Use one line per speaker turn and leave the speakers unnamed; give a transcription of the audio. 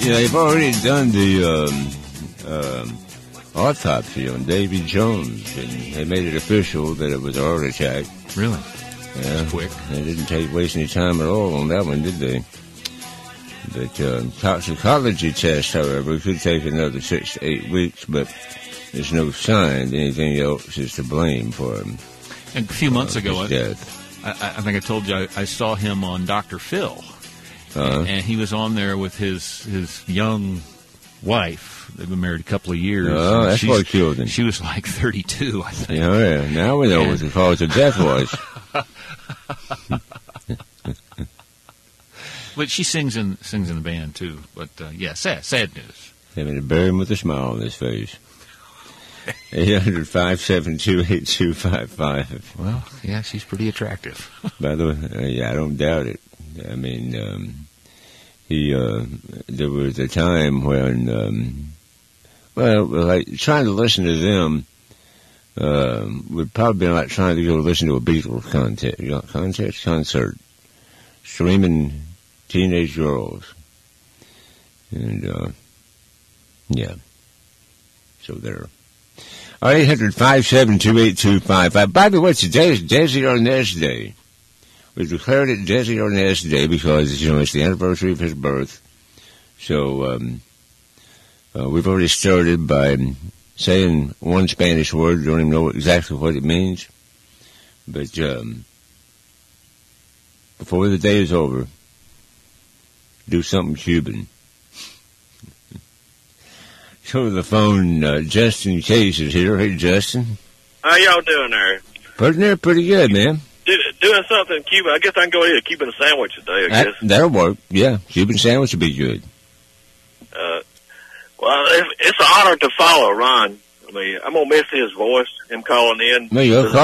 they've already done the autopsy on Davy Jones, and they made it official that it was a heart attack.
Really?
Yeah.
That's quick.
They didn't waste any time at all on that one, did they? But toxicology test, however, could take another 6 to 8 weeks, but there's no sign that anything else is to blame for him.
And a few months ago,
his death.
I think I told you I saw him on Dr. Phil, and he was on there with his young wife. They've been married a couple of years.
Oh, that's what killed him.
She was like 32, I think.
Oh, yeah. Now we know what the cause of death was.
But she sings in the band too. But sad news.
They made to bury him with a smile on his face. 800-572-8255.
Well, yeah, she's pretty attractive.
By the way, I don't doubt it. I mean, there was a time when, like trying to listen to them would probably be like trying to go listen to a Beatles concert, streaming teenage girls, and so there. All right, 800-572-8255. By the way, today is Desi Arnaz Day. We declared it Desi Arnaz Day because, it's the anniversary of his birth. So, we've already started by saying one Spanish word. Don't even know exactly what it means. But, before the day is over, do something Cuban. Go to the phone, Justin Case is here. Hey, Justin.
How y'all doing there?
Pretty good, man.
Doing something Cuban. I guess I can go eat a Cuban sandwich today, I guess.
That'll work, yeah. Cuban sandwich would be good.
Well, it's an honor to follow Ron. I mean, I'm going to miss his voice, him calling in.
No, you'll call